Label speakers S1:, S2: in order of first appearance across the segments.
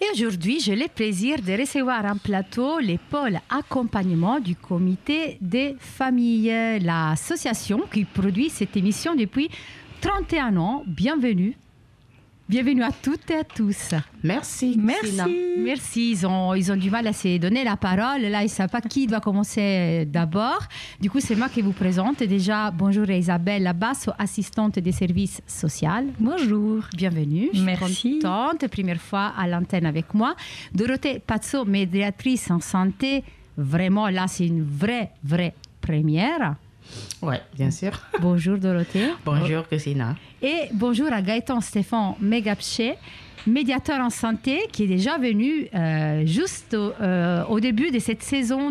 S1: aujourd'hui, j'ai le plaisir de recevoir en plateau les pôles accompagnement du comité des familles, l'association qui produit cette émission depuis 31 ans. Bienvenue. Bienvenue à toutes et à tous.
S2: Merci.
S1: Merci. Ils ont du mal à se donner la parole. Là, ils ne savent pas qui doit commencer d'abord. Du coup, c'est moi qui vous présente. Déjà, bonjour Isabelle Labasso, assistante des services sociaux.
S3: Bonjour.
S1: Bienvenue.
S3: Merci.
S1: Je suis contente. Première fois à l'antenne avec moi. Dorothée Pazzo, médiatrice en santé. Vraiment, là, c'est une vraie première.
S2: Oui, bien sûr.
S1: Bonjour Dorothée.
S2: Bonjour Christina.
S1: Et bonjour à Gaëtan Stéphane Megapché, médiateur en santé, qui est déjà venu juste au début de cette saison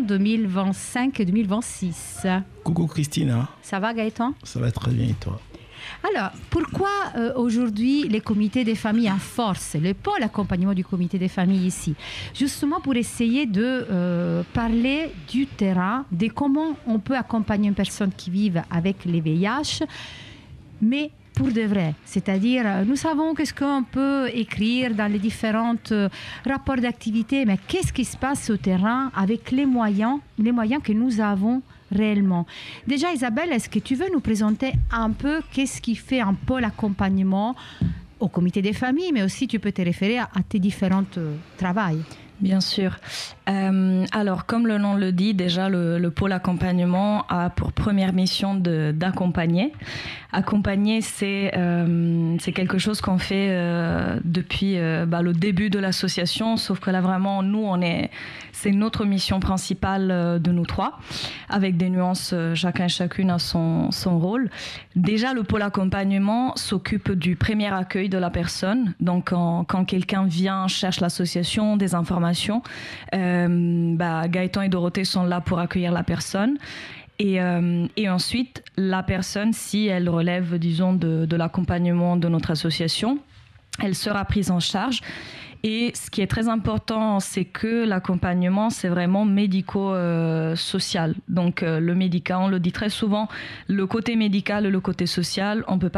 S1: 2025-2026.
S4: Coucou Christina.
S1: Ça va Gaëtan?
S4: Ça va très bien et toi?
S1: Alors, pourquoi aujourd'hui les comités des familles en force, le pôle accompagnement du comité des familles ici? Justement pour essayer de parler du terrain, de comment on peut accompagner une personne qui vit avec les VIH, mais pour de vrai. C'est-à-dire, nous savons qu'est-ce qu'on peut écrire dans les différents rapports d'activité, mais qu'est-ce qui se passe au terrain avec les moyens que nous avons réellement. Déjà, Isabelle, est-ce que tu veux nous présenter un peu qu'est-ce qui fait un pôle accompagnement au comité des familles, mais aussi tu peux te référer à tes différents travails?
S3: Bien sûr. Alors, comme le nom le dit, déjà, le pôle accompagnement a pour première mission d'accompagner. Accompagner, c'est quelque chose qu'on fait depuis le début de l'association, sauf que là, vraiment, nous, c'est notre mission principale de nous trois, avec des nuances, chacun et chacune a son rôle. Déjà, le pôle accompagnement s'occupe du premier accueil de la personne. Donc, quand quelqu'un vient, cherche l'association, des informations, Gaëtan et Dorothée sont là pour accueillir la personne. Et ensuite, la personne, si elle relève, disons, de l'accompagnement de notre association, elle sera prise en charge. Et ce qui est très important, c'est que l'accompagnement, c'est vraiment médico-social. Donc, le médical, on le dit très souvent, le côté médical et le côté social, on peut pas